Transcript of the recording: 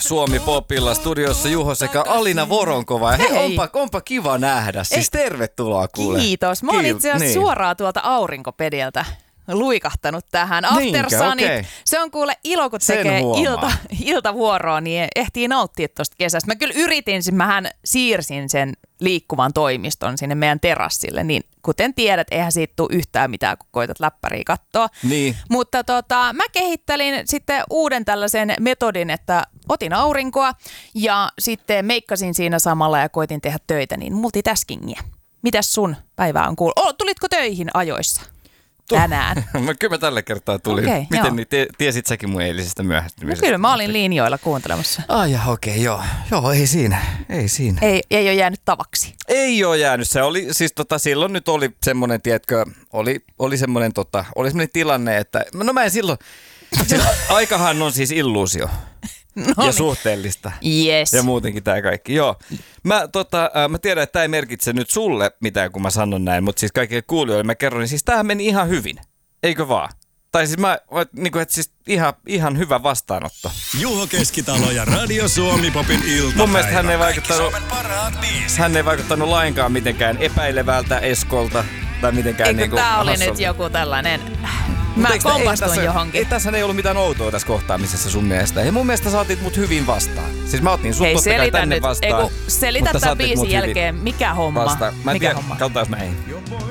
Suomi Popilla studiossa Juho sekä Alina Voronkova. Ja hei, onpa kiva nähdä. Siis tervetuloa kuule. Kiitos. Mä oon itse asiassa suoraan tuolta aurinkopediltä luikahtanut tähän. Aftersunit, se on kuule ilo, kun tekee iltavuoroa, niin ehtii nauttia tuosta kesästä. Mä kyllä yritin, mähän siirsin sen liikkuvan toimiston sinne meidän terassille, niin kuten tiedät, eihän siitä tule yhtään mitään, kun koitat läppäriä katsoa. Niin. Mutta mä kehittelin sitten uuden tällaisen metodin, että otin aurinkoa ja sitten meikkasin siinä samalla ja koitin tehdä töitä, niin multitaskingia. Mitäs sun päivä on kuullut? Tulitko töihin ajoissa? Tänään. Kyllä mä tällä kertaa tulin. Okay, miten niin tiesit säkin mun eilisestä myöhästymisestä? No kyllä, mä olin linjoilla kuuntelemassa. Joo, ei siinä. Ei ole jäänyt tavaksi. Ei ole jäänyt. Se oli, siis silloin nyt oli semmoinen, tiedätkö, oli semmoinen tilanne, että no mä en silloin, aikahan on siis illuusio. Ja suhteellista. Yes. Ja muutenkin tää kaikki. Joo. Mä tiedän, että tää ei merkitse nyt sulle mitään, kun mä sanon näin, mutta siis kaikille kuulijoille mä kerron, niin siis tämähän meni ihan hyvin. Eikö vaan? Tai siis siis ihan hyvä vastaanotto. Juho Keskitalo ja Radio Suomi Popin iltapäivä. Mun mielestä hän ei vaikuttanut lainkaan mitenkään epäilevältä Eskolta. Tai mitenkään eikö tää oli nyt joku tällainen... Mä kompastun johonkin. Tässä ei ollut mitään outoa tässä kohtaamisessa sun mielestä. Ja mun mielestä sä otit mut hyvin vastaan. Siis mä otin sut totta kai tänne vastaan. Selitä tämän biisin jälkeen. Mikä homma? Mä en tiedä, katsotaan näin.